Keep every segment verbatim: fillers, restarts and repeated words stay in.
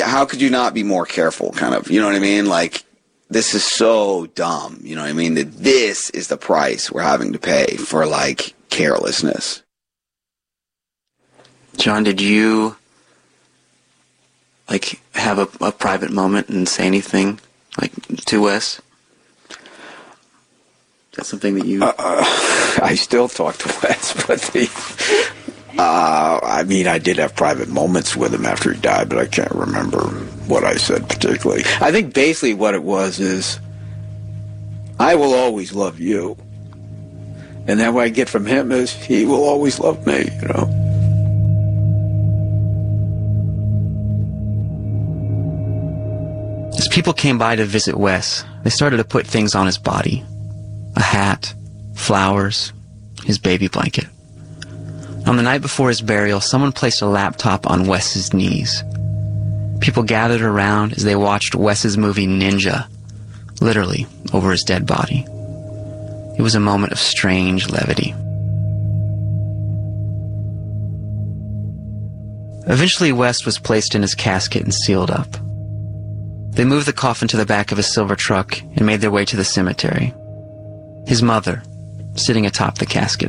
how could you not be more careful, kind of, you know what I mean? Like, this is so dumb, you know what I mean? That this is the price we're having to pay for, like, carelessness. John, did you, like, have a, a private moment and say anything, like, to Wes? Is that something that you... Uh, uh, I still talk to Wes, but the... Uh, I mean, I did have private moments with him after he died, but I can't remember what I said particularly. I think basically what it was is, I will always love you. And then what I get from him is, he will always love me, you know. As people came by to visit Wes, they started to put things on his body. A hat, flowers, his baby blanket. On the night before his burial, someone placed a laptop on Wes's knees. People gathered around as they watched Wes's movie Ninja, literally, over his dead body. It was a moment of strange levity. Eventually, Wes was placed in his casket and sealed up. They moved the coffin to the back of a silver truck and made their way to the cemetery. His mother, sitting atop the casket.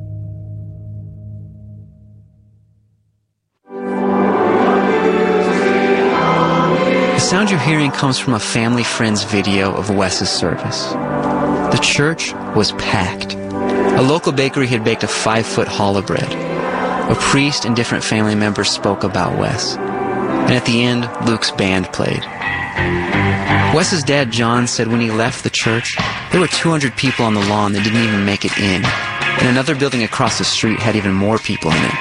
The sound you're hearing comes from a family friend's video of Wes's service. The church was packed. A local bakery had baked a five-foot challah bread. A priest and different family members spoke about Wes. And at the end, Luke's band played. Wes's dad, John, said when he left the church, there were two hundred people on the lawn that didn't even make it in. And another building across the street had even more people in it.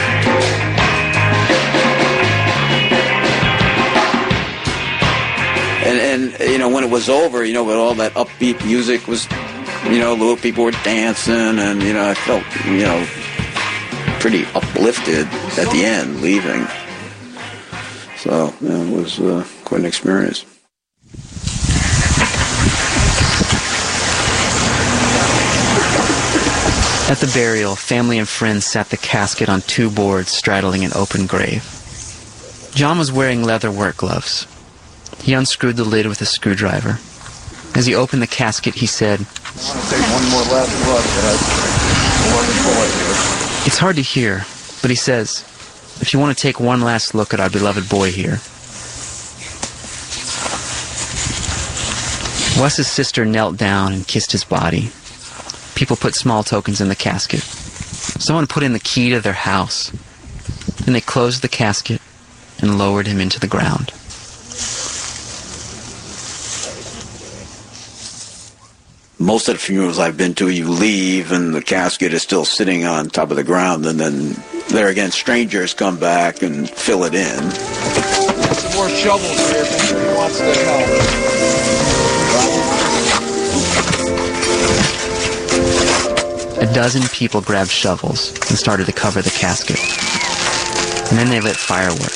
And, and, you know, when it was over, you know, with all that upbeat music was, you know, little people were dancing, and, you know, I felt, you know, pretty uplifted at the end, leaving. So, yeah, it was uh, quite an experience. At the burial, family and friends sat the casket on two boards straddling an open grave. John was wearing leather work gloves. He unscrewed the lid with a screwdriver. As he opened the casket, he said, I want to take one more last look at our beloved boy here. It's hard to hear, but he says, if you want to take one last look at our beloved boy here. Wes's sister knelt down and kissed his body. People put small tokens in the casket. Someone put in the key to their house. Then they closed the casket and lowered him into the ground. Most of the funerals I've been to, you leave and the casket is still sitting on top of the ground, and then there again, strangers come back and fill it in. Some more shovels here if anybody wants to help. A dozen people grabbed shovels and started to cover the casket. And then they lit fireworks.